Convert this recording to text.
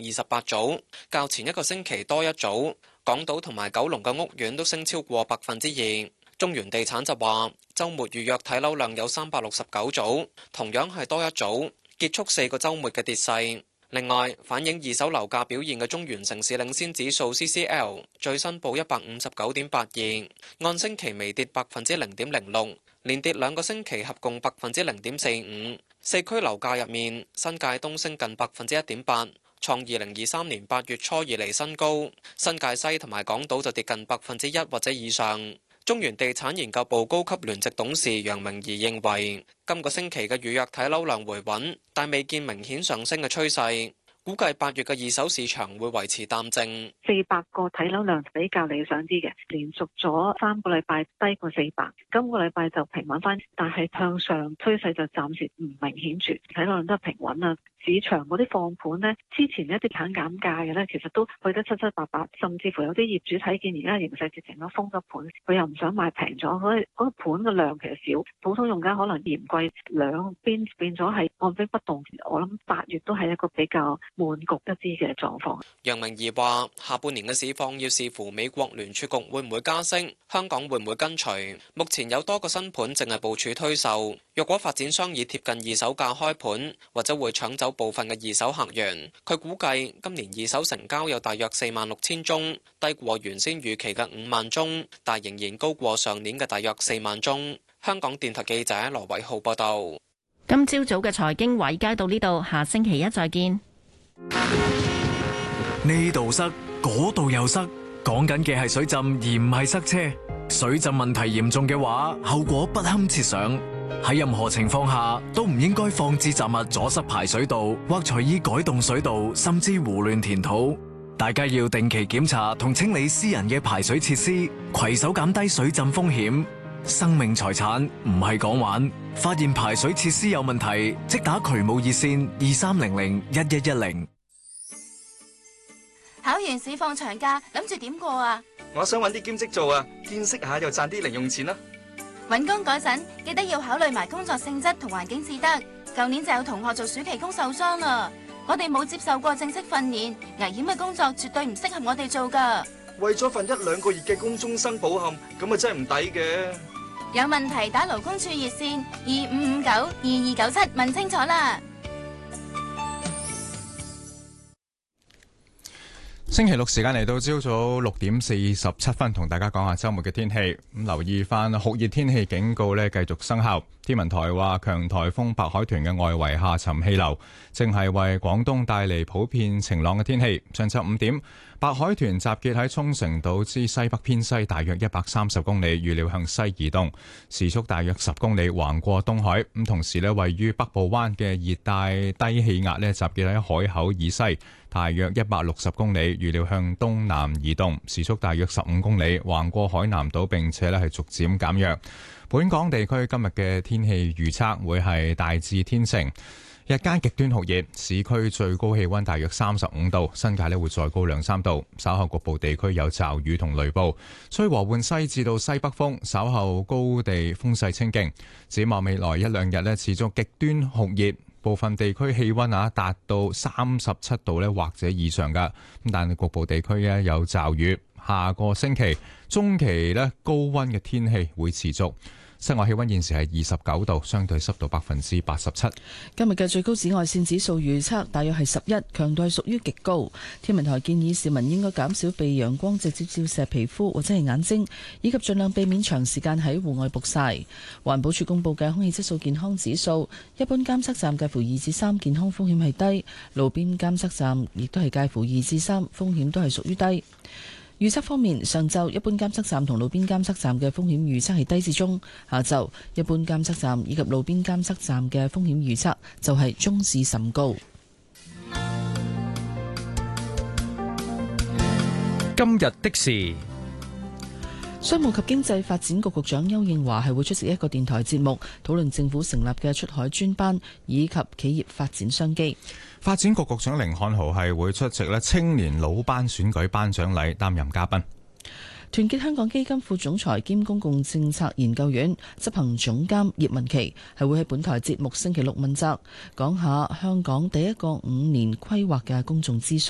128組，較前一個星期多一組。港島同埋九龍嘅屋苑都升超過2%。中原地產就話，週末預約睇樓量有369組，同樣係多一組，結束4個週末嘅跌勢。另外，反映二手樓價表現嘅中原城市領先指數 CCL 最新報159.82，按星期微跌0.06%，連跌2個星期，合共0.45%。四區樓價入面，新界東升近1.8%，創2023年8月初以嚟新高；新界西同埋港島就跌近1%或者以上。中原地產研究部高級聯席董事楊明儀認為，今個星期嘅預約睇樓量回穩，但未見明顯上升嘅趨勢。估計8月嘅二手市場會維持淡靜。 400個睇樓量比較理想啲嘅，連續咗3個禮拜低過400，今個禮拜就平穩翻，但係向上趨勢就暫時唔明顯住，睇樓量都係平穩啊。市場嗰啲放盤呢，之前一啲肯減價嘅呢，其實都去得七七八八，甚至乎有啲業主睇見而家形勢直情都封咗盤，佢又唔想賣平咗，嗰個盤嘅量其實少，普通用家可能嫌貴，兩邊變咗係按兵不動。我諗8月都係一個比較悶局一啲嘅狀況。 楊明儀話：下半年嘅市況要視乎美國聯儲局會唔會加息，香港會唔會跟隨。目前有多個新盤正係部署推售，若果發展商以貼近二手價開盤，或者會搶走部分嘅二手客源。佢估計今年二手成交有大約46000宗，低過原先預期嘅5萬宗，但仍然高過上年嘅大約4萬宗。香港電台記者羅偉浩報道。 今朝早嘅財經華爾街到呢度，下星期一再見。 呢度塞，嗰度又塞，講緊嘅係水浸而唔係塞車。水浸問題嚴重嘅話，後果不堪設想。喺任何情況下都唔應該放置雜物阻塞排水道，或隨意改動水道，甚至胡亂填土。大家要定期檢查同清理私人嘅排水設施，攜手減低水浸風險。生命財產唔係講玩，發現排水設施有問題，即打渠務熱線23001110。 考完試放長假，諗住點過啊？ 我想搵啲兼職做啊，見識下又賺啲零用錢啦。 搵工嗰陣記得要考慮埋工作性質同環境至得。舊年就有同學做暑期工受傷啦。我哋冇接受過正式訓練，危險嘅工作絕對唔適合我哋做噶。 為咗份1-2個月嘅工終生保險，咁啊真係唔抵嘅。 有問題打勞工處熱線25592297問清楚啦。 星期六時間嚟到朝早6:47，同大家講下周末嘅天氣。咁留意翻酷熱天氣警告呢繼續生效。天文台話強颱風白海豚嘅外圍下沉氣流正係為廣東帶嚟普遍晴朗嘅天氣。上晝5點，白海豚集結喺沖繩島之西北偏西大約130公里，預料向西移動，時速大約10公里，橫過東海。咁同時呢，位於北部灣嘅熱帶低氣壓呢集結喺海口以西大約160公里，預料向東南移動，時速大約15公里，橫過海南島，並且係逐漸減弱。本港地區今日嘅天氣預測會係大致天晴，日間極端酷熱，市區最高氣溫大約35度，新界會再高2-3度。稍後局部地區有驟雨同雷暴，吹和緩西至到西北風，稍後高地風勢清勁。展望未來1-2日持續極端酷熱，部分地區氣溫達到37度或者以上噶，但係局部地區有驟雨。下個星期中期高溫嘅天氣會持續。室外氣溫現時係29度，相對濕度87%。 今日嘅最高紫外線指數預測大約係11，強度係屬於極高。天文台建議市民應該減少被陽光直接照射皮膚或者係眼睛，以及盡量避免長時間喺戶外曝曬。環保署公布嘅空氣質素健康指數，一般監測站介乎2至3，健康風險係低；路邊監測站亦都係介乎2至3，風險都係屬於低。預測方面，上晝一般監測站同路邊監測站嘅風險預測係低至中，下晝一般監測站以及路邊監測站嘅風險預測就係中至甚高。 今日的事， 商務及經濟發展局局長邱應華係會出席一個電台節目，討論政府成立嘅出海專班以及企業發展商機。 發展局局長甯漢豪係會出席青年老班選舉頒獎禮，擔任嘉賓。 團結香港基金副總裁兼公共政策研究院執行總監葉文琪係會喺本台節目星期六問責，講下香港第一個5年規劃嘅公眾諮詢。